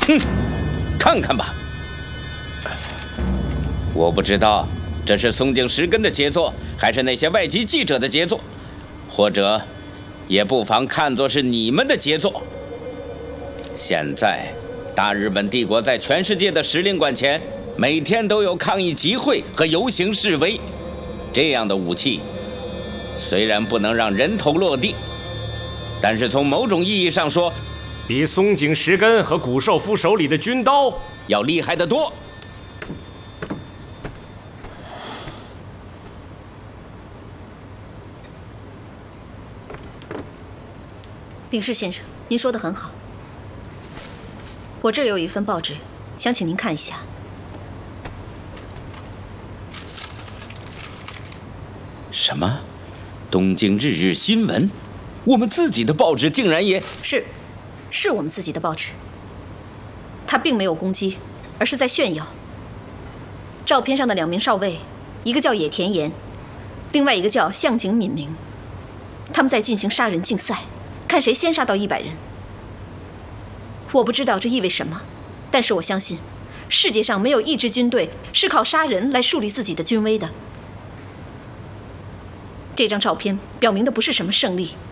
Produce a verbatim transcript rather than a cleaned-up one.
哼，看看吧。我不知道这是松井石根的杰作，还是那些外籍记者的杰作，或者也不妨看作是你们的杰作。现在，大日本帝国在全世界的使领馆前，每天都有抗议集会和游行示威。这样的武器，虽然不能让人头落地，但是从某种意义上说， 比松井石根和谷寿夫手里的军刀要厉害得多。 领事先生，您说得很好。我这有一份报纸，想请您看一下。 什么？东京日日新闻？我们自己的报纸竟然也…… 是，是我们自己的报纸。它并没有攻击，而是在炫耀。照片上的两名少尉，一个叫野田岩，另外一个叫向井敏明，他们在进行杀人竞赛。看谁先杀到一百人。我不知道这意味什么，但是我相信，世界上没有一支军队是靠杀人来树立自己的军威的。这张照片表明的不是什么胜利，